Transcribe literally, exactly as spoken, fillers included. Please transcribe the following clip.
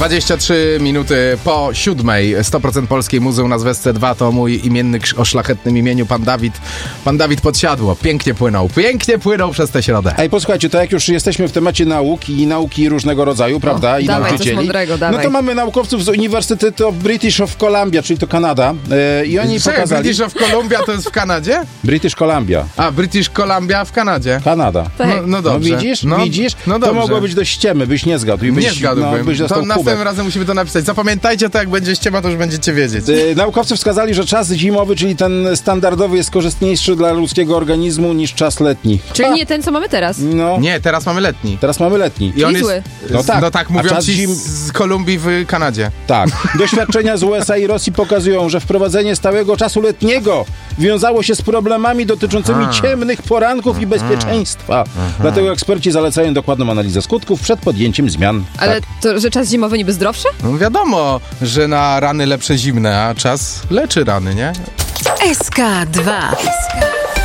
dwadzieścia trzy minuty po siódmej. sto procent polskiej muzy u nas w S C dwa to mój imiennik o szlachetnym imieniu, pan Dawid. Pan Dawid Podsiadło. Pięknie płynął. Pięknie płynął przez tę środę. Ej, posłuchajcie, to jak już jesteśmy w temacie nauk i nauki różnego rodzaju, prawda? O, I dawaj, nauczycieli. coś mądrego, dawaj. No to mamy naukowców z Uniwersytetu British of Columbia, czyli to Kanada. E, I oni Czekaj, pokazali... British of Columbia to jest w Kanadzie? British Columbia. A, British Columbia w Kanadzie. Kanada. Tak. No, no dobrze. No widzisz? No, widzisz? No to dobrze. mogło być do ściemy, byś nie zgadł. I byś, Nie zgadłbym. No, byś to dostał następnym kubek. razem musimy to napisać. Zapamiętajcie to, jak będzie ściema, to już będziecie wiedzieć. E, naukowcy wskazali, że czas zimowy, czyli ten standardowy, jest korzystniejszy dla ludzkiego organizmu niż czas letni. Czyli Ha! nie ten, co mamy teraz. No, Nie, teraz mamy letni. teraz mamy letni. I on Czyli jest, zły. No tak. No tak, A mówią czas ci zim- z Kolumbii w Kanadzie. Tak. Doświadczenia z U S A i Rosji pokazują, że wprowadzenie stałego czasu letniego wiązało się z problemami dotyczącymi A. ciemnych poranków i bezpieczeństwa. Dlatego eksperci zalecają dokładną analizę skutków przed podjęciem zmian. Ale Tak. to, że czas zimowy niby zdrowszy? No wiadomo, że na rany lepsze zimne, a czas leczy rany, nie? S K dwa.